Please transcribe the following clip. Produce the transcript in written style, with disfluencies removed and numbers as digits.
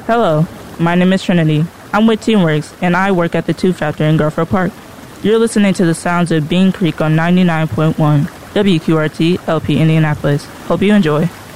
Hello, my name is Trinity. I'm with Teamworks, and I work at the 2 Factor in Garfield Park. You're listening to the sounds of Bean Creek on 99.1 WQRT LP Indianapolis. Hope you enjoy.